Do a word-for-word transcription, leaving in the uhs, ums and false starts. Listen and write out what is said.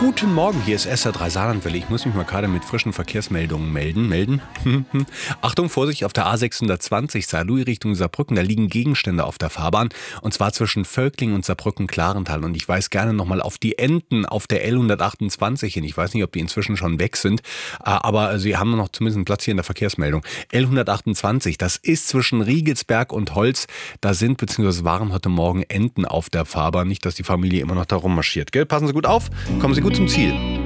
Guten Morgen, hier ist S R drei Saarlandwelle. Ich muss mich mal gerade mit frischen Verkehrsmeldungen melden. melden. Achtung, Vorsicht, auf der A sechshundertzwanzig Saarlouis Richtung Saarbrücken, da liegen Gegenstände auf der Fahrbahn. Und zwar zwischen Völkling und Saarbrücken-Klarental. Und ich weise gerne nochmal auf die Enden auf der L hundertachtundzwanzig hin. Ich weiß nicht, ob die inzwischen schon weg sind, aber sie haben noch zumindest einen Platz hier in der Verkehrsmeldung. L hundertachtundzwanzig, das ist zwischen Riegelsberg und Holz. Da sind bzw. waren heute Morgen Enten auf der Fahrbahn. Nicht, dass die Familie immer noch da rummarschiert. Gell? Passen Sie gut auf, kommen Sie gut zum Ziel.